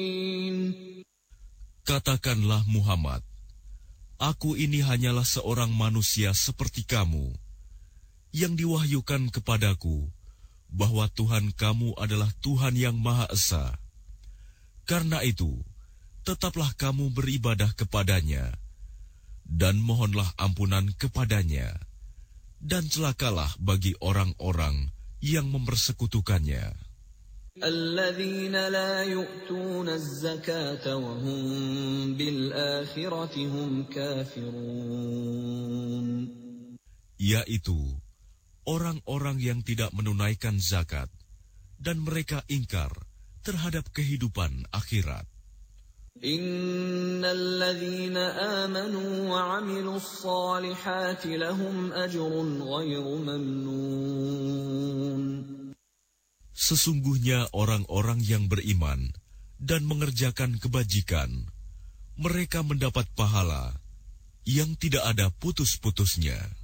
Katakanlah Muhammad, aku ini hanyalah seorang manusia seperti kamu, yang diwahyukan kepadaku bahwa Tuhan kamu adalah Tuhan yang Maha Esa. Karena itu, tetaplah kamu beribadah kepadanya, dan mohonlah ampunan kepadanya, dan celakalah bagi orang-orang yang mempersekutukannya. Alladzina la yu'tuna az-zakata wa hum bil akhirati hum kafirun. Yaitu orang-orang yang tidak menunaikan zakat dan mereka ingkar terhadap kehidupan akhirat. Innal ladzina amanu wa 'amilus shalihati lahum ajrun ghairu mamnun. Sesungguhnya orang-orang yang beriman dan mengerjakan kebajikan, mereka mendapat pahala yang tidak ada putus-putusnya.